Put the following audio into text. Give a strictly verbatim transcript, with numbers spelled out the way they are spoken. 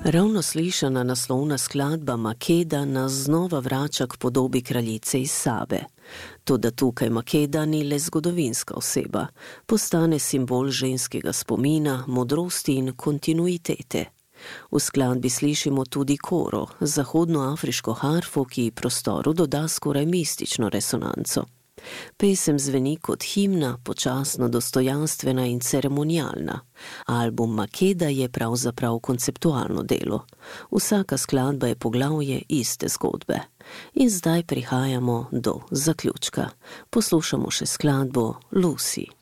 Ravno slišana naslovna skladba Makeda nas znova vrača k podobi kraljice iz Sabe. Toda tukaj Makeda ni le zgodovinska oseba, postane simbol ženskega spomina, modrosti in kontinuitete. V skladbi slišimo tudi koro, zahodnoafriško harfo, ki prostoru doda skoraj mistično resonanco. Pesem zveni kot himna, počasno dostojanstvena in ceremonialna. Album Makeda je pravzaprav konceptualno delo. Vsaka skladba je poglavje iste zgodbe. In zdaj prihajamo do zaključka. Poslušamo še skladbo Lucy.